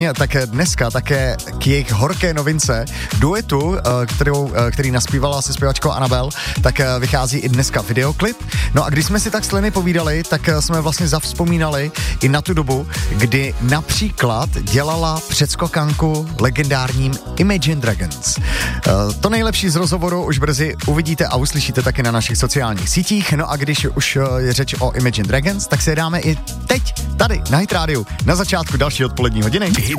Tak dneska také k jejich horké novince duetu, který naspívala se zpěvačkou Anabel, tak vychází i dneska videoklip. No a když jsme si tak s Leny povídali, tak jsme vlastně zavzpomínali i na tu dobu, kdy například dělala předskokanku legendárním Imagine Dragons. To nejlepší z rozhovoru už brzy uvidíte a uslyšíte taky na našich sociálních sítích. No a když už je řeč o Imagine Dragons, tak se dáme i teď tady na Hit Radio na začátku další odpolední hodiny.